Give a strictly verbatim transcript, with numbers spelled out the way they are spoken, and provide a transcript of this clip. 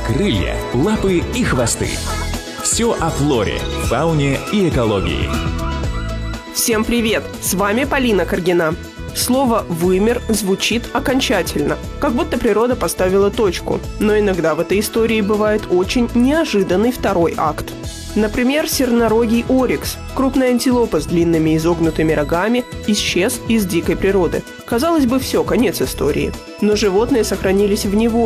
крылья, лапы и хвосты. Все о флоре, фауне и экологии. Всем привет! С вами Полина Каргина. Слово «вымер» звучит окончательно, как будто природа поставила точку. Но иногда в этой истории бывает очень неожиданный второй акт. Например, сернорогий орикс, крупная антилопа с длинными изогнутыми рогами, исчез из дикой природы. Казалось бы, все, конец истории. Но животные сохранились в неволе.